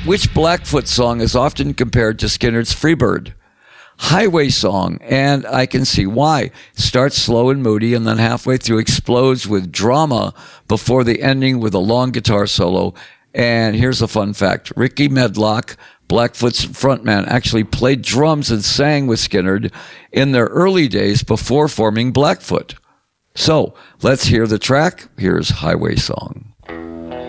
Which Blackfoot song is often compared to Skinner's Freebird? Highway Song, and I can see why. It starts slow and moody, and then halfway through explodes with drama before the ending with a long guitar solo. And here's a fun fact. Ricky Medlock, Blackfoot's frontman, actually played drums and sang with Skynyrd in their early days before forming Blackfoot. So, let's hear the track. Here's Highway Song.